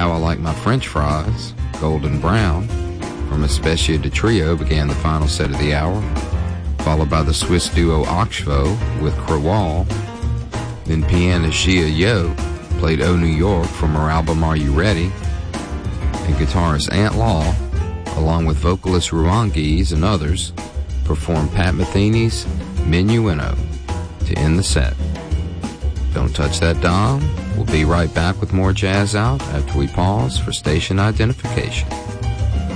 How I Like My French Fries, Golden Brown, from Especier de Trio began the final set of the hour, followed by the Swiss duo Oxvo with Crewal. Then pianist Gia Yo played Oh New York from her album Are You Ready? And guitarist Ant Law, along with vocalist Ruanguise and others, performed Pat Metheny's Minuendo to end the set. Don't touch that dial. We'll be right back with more Jazz Out after we pause for station identification.